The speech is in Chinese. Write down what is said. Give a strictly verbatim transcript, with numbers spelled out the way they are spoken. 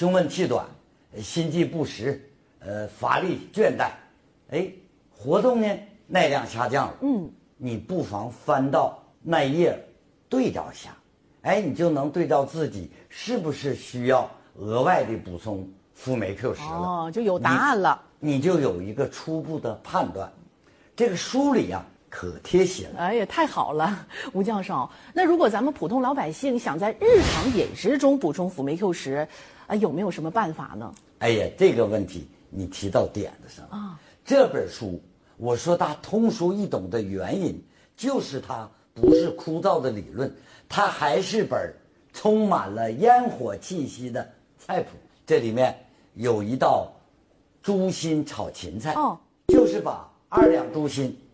胸闷气短，心悸不时，呃，乏力倦怠，哎，活动呢耐量下降了。嗯，你不妨翻到那页对照一下，哎，你就能对照自己是不是需要额外的补充辅酶 Q 十了。 哦，就有答案了。 你就有一个初步的判断。这个书里啊可贴心了。 哎呀，太好了，吴教授。那如果咱们普通老百姓想在日常饮食中补充辅酶 Q 十，啊，有没有什么办法呢？ 哎呀，这个问题你提到点子上了啊。这本书我说它通俗易懂的原因，就是它不是枯燥的理论，它还是本充满了烟火气息的菜谱。这里面有一道猪心炒芹菜，哦，就是把二两猪心